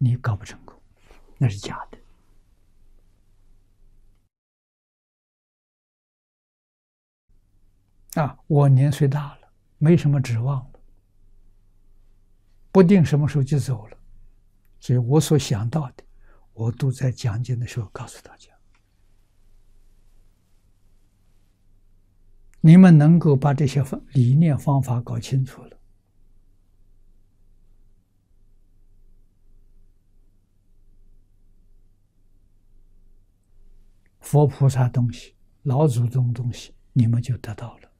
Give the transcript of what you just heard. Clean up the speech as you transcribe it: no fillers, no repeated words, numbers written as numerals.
你搞不成功，那是假的。我年岁大了，没什么指望了，不定什么时候就走了，所以我所想到的，我都在讲经的时候告诉大家。你们能够把这些理念方法搞清楚了，佛菩萨东西、老祖宗东西，你们就得到了。